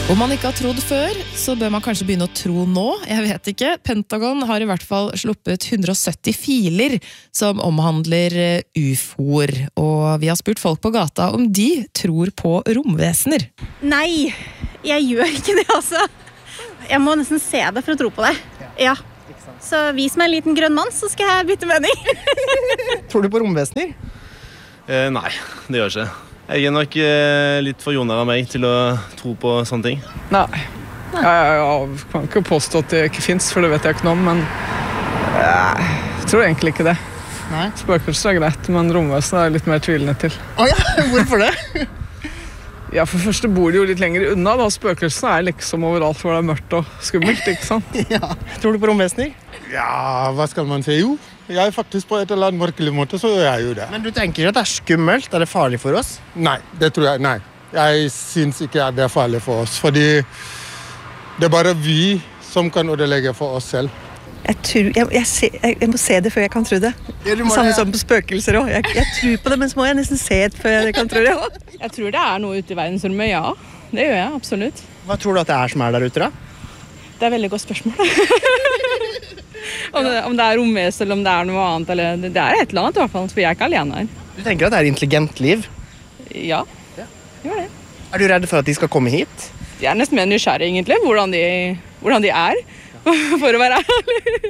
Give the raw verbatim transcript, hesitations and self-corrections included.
Om man ikke har trodd før, så bør man kanskje begynne å tro nå. Jeg vet ikke. Pentagon har i hvert fall sluppet hundre og sytti filer som omhandler U F O-er. Og vi har spurt folk på gata om de tror på romvesener. Nei, jeg gjør ikke det altså. Jeg må nesten se det for å tro på det. Ja. Så vis meg en liten grønn mann, så skal jeg bytte mening. Tror du på romvesener? Eh, nei, det gjør jeg ikke. Jeg er nok eh, litt for joner av meg til å tro på sånne ting. Nei. nei. Jeg, jeg kan ikke påstå at det ikke finnes, for det vet jeg ikke noe om, men jeg tror egentlig ikke det. Nei. Spøkelser er greit, men romvesen er litt mer tvilende til. Å ja, hvorfor det? Ja, for først bor de jo litt lenger unna, da. Spøkelsene er liksom overalt hvor det er mørkt og skummelt, ikke sant? Ja. Tror du på romvesener? Ja, hva skal man si? Jo, jeg faktisk på et eller annet merkelig måte, så gjør jeg jo det. Men du tenker at det er skummelt? Er det farlig for oss? Nei, det tror jeg, nei. Jeg synes ikke at det er farlig for oss, fordi det er bare vi som kan ødelegge for oss selv. Jeg, tror, jeg, jeg, ser, jeg, jeg må se det før jeg kan tro det. Ja, du må Samme det. som på spøkelser også. Jeg, jeg tror på det, men så må jeg nesten se det før jeg kan tro det også. Jeg tror det er noe ute i verdensrommet, ja. Det gjør jeg, absolutt. Hva tror du at det er som er der ute da? Det er et veldig godt spørsmål. om, det, om det er romvesen eller om det er noe annet, eller det, det er et eller annet i hvert fall, for jeg er ikke alene her. Du tenker at det er intelligent liv? Ja, gjør det. Er du redd for at de skal komme hit? Jeg er nesten mer nysgjerrig egentlig, hvordan de, hvordan de er, for å være ærlig.